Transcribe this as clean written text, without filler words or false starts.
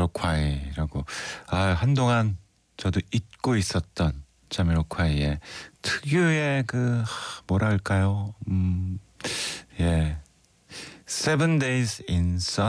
자미로콰이라고. 한동안 저도 잊고 있었던 자미로콰이의 특유의 뭐랄까요? 예. Seven Days in Sun